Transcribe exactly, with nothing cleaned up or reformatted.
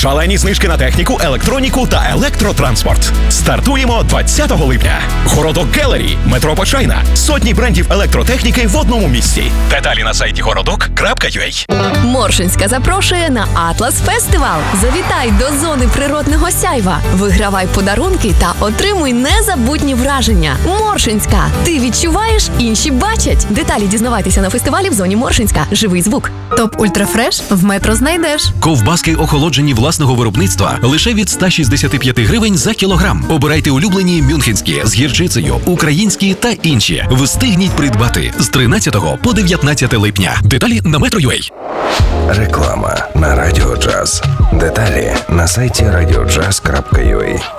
Шалені знижки на техніку, електроніку та електротранспорт. Стартуємо двадцятого липня. Городок Gallery, метро Почайна. Сотні брендів електротехніки в одному місці. Деталі на сайті городок крапка ю а. Моршинська запрошує на Атлас Фестивал. Завітай до зони природного сяйва. Вигравай подарунки та отримуй незабутні враження. Моршинська. Ти відчуваєш, інші бачать. Деталі дізнавайтеся на фестивалі в зоні Моршинська. Живий звук. Топ Ультрафреш в метро знайдеш. Ковбаски охолоджені власного виробництва лише від ста шістдесят п'ять гривень за кілограм. Обирайте улюблені мюнхенські з гірчицею, українські та інші. Встигніть придбати з тринадцятого по дев'ятнадцяте липня. Деталі на метро крапка ю а. Реклама на Радіо Джаз. Деталі на сайті радіоджаз крапка ю а.